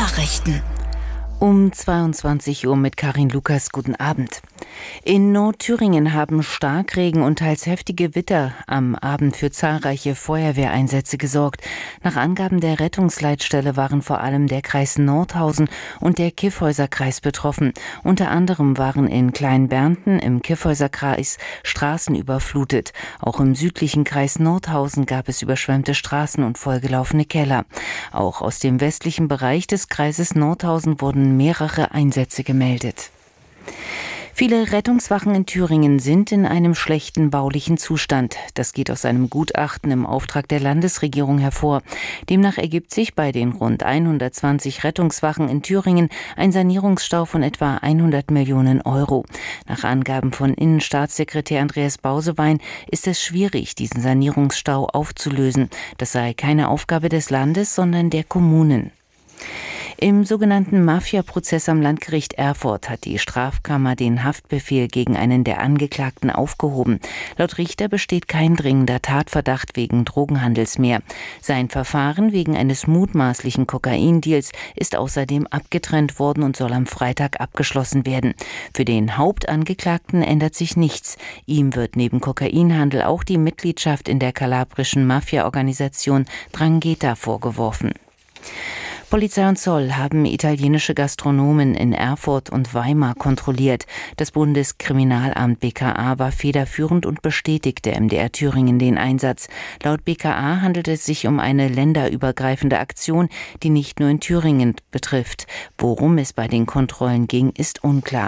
Nachrichten. Um 22 Uhr mit Karin Lukas. Guten Abend. In Nordthüringen haben Starkregen und teils heftige Gewitter am Abend für zahlreiche Feuerwehreinsätze gesorgt. Nach Angaben der Rettungsleitstelle waren vor allem der Kreis Nordhausen und der Kyffhäuser-Kreis betroffen. Unter anderem waren in Kleinbernten im Kyffhäuser-Kreis Straßen überflutet. Auch im südlichen Kreis Nordhausen gab es überschwemmte Straßen und vollgelaufene Keller. Auch aus dem westlichen Bereich des Kreises Nordhausen wurden mehrere Einsätze gemeldet. Viele Rettungswachen in Thüringen sind in einem schlechten baulichen Zustand. Das geht aus einem Gutachten im Auftrag der Landesregierung hervor. Demnach ergibt sich bei den rund 120 Rettungswachen in Thüringen ein Sanierungsstau von etwa 100 Millionen Euro. Nach Angaben von Innenstaatssekretär Andreas Bausewein ist es schwierig, diesen Sanierungsstau aufzulösen. Das sei keine Aufgabe des Landes, sondern der Kommunen. Im sogenannten Mafia-Prozess am Landgericht Erfurt hat die Strafkammer den Haftbefehl gegen einen der Angeklagten aufgehoben. Laut Richter besteht kein dringender Tatverdacht wegen Drogenhandels mehr. Sein Verfahren wegen eines mutmaßlichen Kokaindeals ist außerdem abgetrennt worden und soll am Freitag abgeschlossen werden. Für den Hauptangeklagten ändert sich nichts. Ihm wird neben Kokainhandel auch die Mitgliedschaft in der kalabrischen Mafia-Organisation 'Ndrangheta vorgeworfen. Polizei und Zoll haben italienische Gastronomen in Erfurt und Weimar kontrolliert. Das Bundeskriminalamt BKA war federführend und bestätigte MDR Thüringen den Einsatz. Laut BKA handelt es sich um eine länderübergreifende Aktion, die nicht nur in Thüringen betrifft. Worum es bei den Kontrollen ging, ist unklar.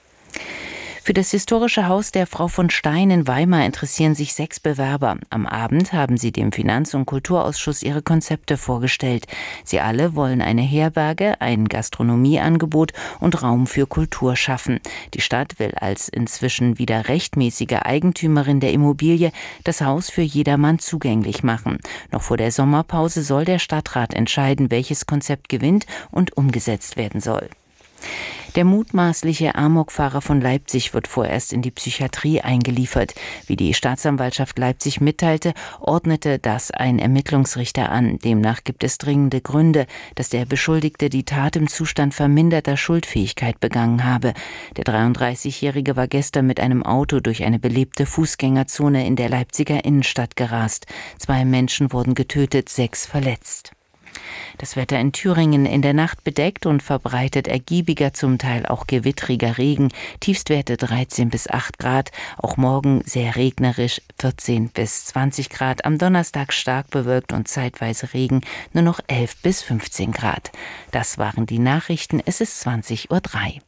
Für das historische Haus der Frau von Stein in Weimar interessieren sich 6 Bewerber. Am Abend haben sie dem Finanz- und Kulturausschuss ihre Konzepte vorgestellt. Sie alle wollen eine Herberge, ein Gastronomieangebot und Raum für Kultur schaffen. Die Stadt will als inzwischen wieder rechtmäßige Eigentümerin der Immobilie das Haus für jedermann zugänglich machen. Noch vor der Sommerpause soll der Stadtrat entscheiden, welches Konzept gewinnt und umgesetzt werden soll. Der mutmaßliche Amokfahrer von Leipzig wird vorerst in die Psychiatrie eingeliefert. Wie die Staatsanwaltschaft Leipzig mitteilte, ordnete das ein Ermittlungsrichter an. Demnach gibt es dringende Gründe, dass der Beschuldigte die Tat im Zustand verminderter Schuldfähigkeit begangen habe. Der 33-Jährige war gestern mit einem Auto durch eine belebte Fußgängerzone in der Leipziger Innenstadt gerast. 2 Menschen wurden getötet, 6 verletzt. Das Wetter in Thüringen: in der Nacht bedeckt und verbreitet ergiebiger, zum Teil auch gewittriger Regen. Tiefstwerte 13 bis 8 Grad. Auch morgen sehr regnerisch, 14 bis 20 Grad. Am Donnerstag stark bewölkt und zeitweise Regen, nur noch 11 bis 15 Grad. Das waren die Nachrichten. Es ist 20:03 Uhr.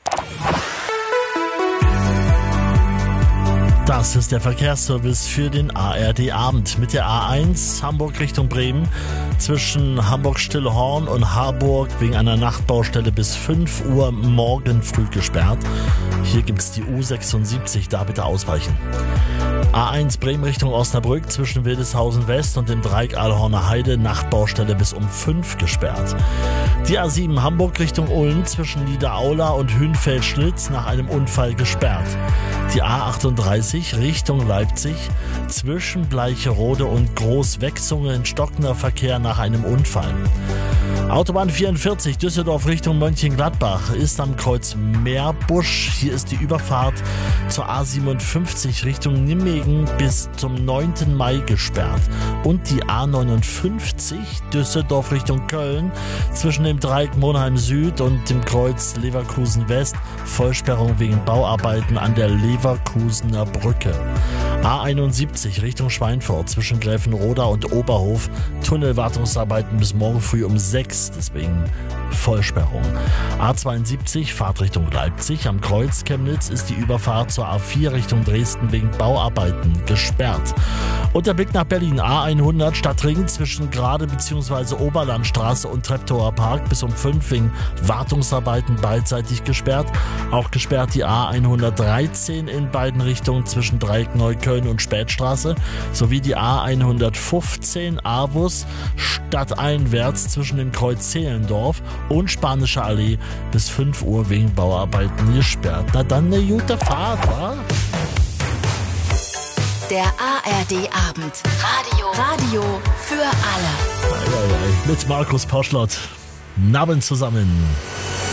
Das ist der Verkehrsservice für den ARD-Abend mit der A1 Hamburg Richtung Bremen zwischen Hamburg-Stillhorn und Harburg wegen einer Nachtbaustelle bis 5 Uhr morgen früh gesperrt. Hier gibt es die U76, da bitte ausweichen. A1 Bremen Richtung Osnabrück zwischen Wildeshausen West und dem Dreieck Aalhorner Heide, Nachtbaustelle bis um 5 gesperrt. Die A7 Hamburg Richtung Ulm zwischen Niederaula und Hünfeld-Schlitz nach einem Unfall gesperrt. Die A38 Richtung Leipzig zwischen Bleicherode und Großwechsunge in stockender Verkehr nach einem Unfall. Autobahn 44 Düsseldorf Richtung Mönchengladbach ist am Kreuz Meerbusch. Hier ist die Überfahrt zur A57 Richtung Nijmegen bis zum 9. Mai gesperrt. Und die A59 Düsseldorf Richtung Köln zwischen dem Dreieck Monheim Süd und dem Kreuz Leverkusen West. Vollsperrung wegen Bauarbeiten an der Leverkusener Brücke. A71 Richtung Schweinfurt zwischen Gräfenroda und Oberhof. Tunnelwartungsarbeiten bis morgen früh um 6, deswegen Vollsperrung. A72 Fahrtrichtung Leipzig am Kreuz Chemnitz ist die Überfahrt zur A4 Richtung Dresden wegen Bauarbeiten gesperrt. Und der Blick nach Berlin: A100 Stadtring zwischen Grade bzw. Oberlandstraße und Treptower Park bis um 5 wegen Wartungsarbeiten beidseitig gesperrt. Auch gesperrt die A113 in beiden Richtungen zwischen Dreieck Neukölln und Spätstraße sowie die A115 Avus stadteinwärts zwischen dem Kreuz Zehlendorf und Spanische Allee bis 5 Uhr wegen Bauarbeiten gesperrt. Na dann eine gute Fahrt, wa? Der ARD-Abend. Radio für alle. Mit Markus Poschlott. Abend zusammen.